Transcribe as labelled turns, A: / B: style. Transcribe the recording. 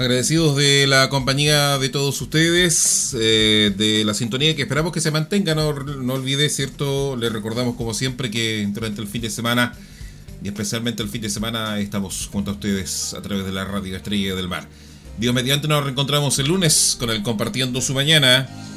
A: Agradecidos de la compañía de todos ustedes, de la sintonía que esperamos que se mantenga. No olvide, ¿cierto? Les recordamos como siempre que durante el fin de semana y especialmente el fin de semana estamos junto a ustedes a través de la radio Estrella del Mar. Dios mediante nos reencontramos el lunes con el Compartiendo su Mañana.